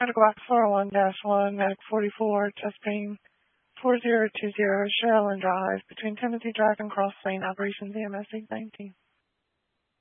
Medical Box 401-1, Medic 44, chest pain, 4020, Sherilyn Drive, between Timothy Drive and Cross Lane, Operations EMS 819.